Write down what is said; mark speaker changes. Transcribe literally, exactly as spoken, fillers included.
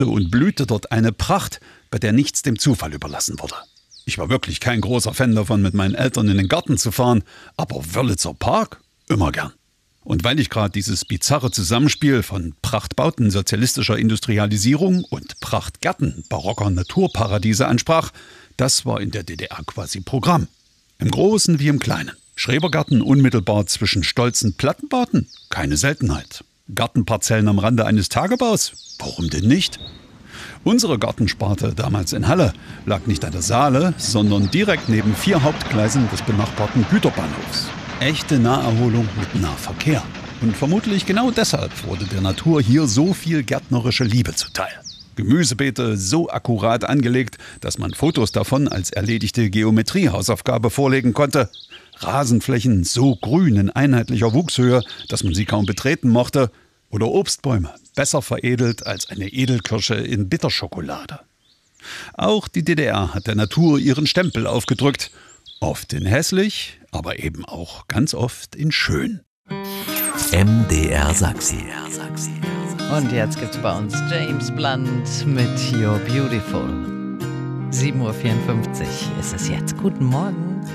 Speaker 1: und blühte dort eine Pracht, bei der nichts dem Zufall überlassen wurde. Ich war wirklich kein großer Fan davon, mit meinen Eltern in den Garten zu fahren, aber Wörlitzer Park immer gern. Und weil ich gerade dieses bizarre Zusammenspiel von Prachtbauten sozialistischer Industrialisierung und Prachtgärten barocker Naturparadiese ansprach, das war in der D D R quasi Programm. Im Großen wie im Kleinen. Schrebergarten unmittelbar zwischen stolzen Plattenbauten? Keine Seltenheit. Gartenparzellen am Rande eines Tagebaus? Warum denn nicht? Unsere Gartensparte damals in Halle lag nicht an der Saale, sondern direkt neben vier Hauptgleisen des benachbarten Güterbahnhofs. Echte Naherholung mit Nahverkehr. Und vermutlich genau deshalb wurde der Natur hier so viel gärtnerische Liebe zuteil. Gemüsebeete so akkurat angelegt, dass man Fotos davon als erledigte Geometriehausaufgabe vorlegen konnte. Rasenflächen so grün in einheitlicher Wuchshöhe, dass man sie kaum betreten mochte. Oder Obstbäume, besser veredelt als eine Edelkirsche in Bitterschokolade. Auch die D D R hat der Natur ihren Stempel aufgedrückt. Oft in hässlich, aber eben auch ganz oft in schön.
Speaker 2: M D R Sachsen.
Speaker 3: Und jetzt gibt's bei uns James Blunt mit You're Beautiful. sieben Uhr vierundfünfzig ist es jetzt. Guten Morgen.